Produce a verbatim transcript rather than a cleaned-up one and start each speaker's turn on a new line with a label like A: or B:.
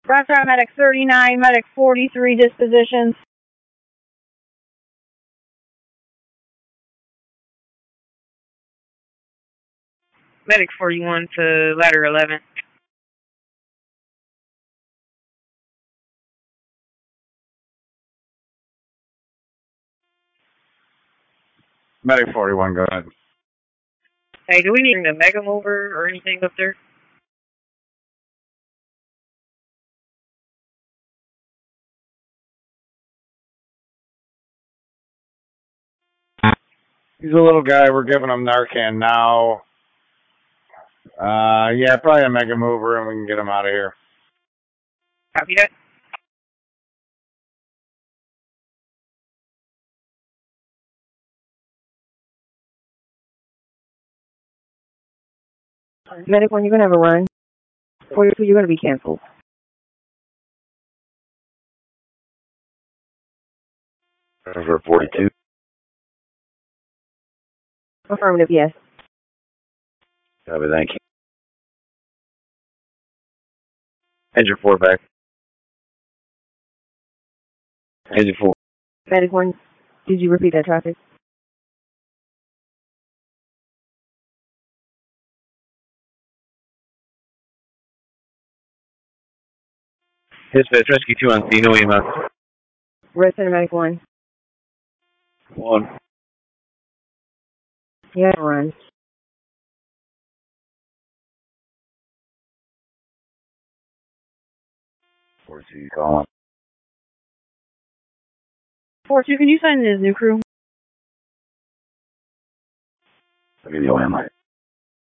A: Roger, medic thirty-nine, medic forty-three dispositions.
B: Medic forty-one to ladder eleven.
C: Medic forty-one, go ahead.
B: Hey, do we need a mega mover or anything up there?
C: He's a little guy. We're giving him Narcan now. Uh, yeah, probably a mega mover, and we can get him out of here.
B: Copy that.
D: Medic one, you're going to have a run. forty-two, you're going to be canceled.
E: Over forty-two.
D: Affirmative, yes.
E: Copy, thank you. Engine four back. Engine four.
D: Medic one, did you repeat that traffic?
E: Dispatch, rescue two on scene, no E M S.
D: Red Center Medic one.
E: One.
D: You have a run.
E: forty-two, call on.
A: forty-two, can you send his new crew?
E: I'll give you O M I.